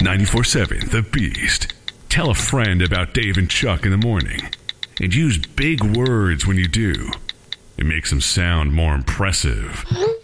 94.7 The Beast. Tell a friend about Dave and Chuck in the morning. And use big words when you do. It makes them sound more impressive.